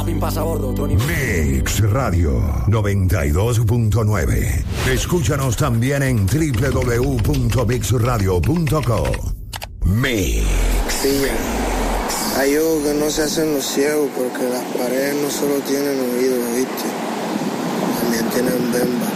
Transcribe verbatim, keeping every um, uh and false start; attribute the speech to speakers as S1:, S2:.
S1: Papin pasa a bordo, Tony.
S2: Mix Radio noventa y dos punto nueve. Escúchanos también en doble u doble u doble u punto mix radio punto com. Mix.
S3: Sí, hay ojos que no se hacen los ciegos porque las paredes no solo tienen oídos, ¿viste? También tienen bemba.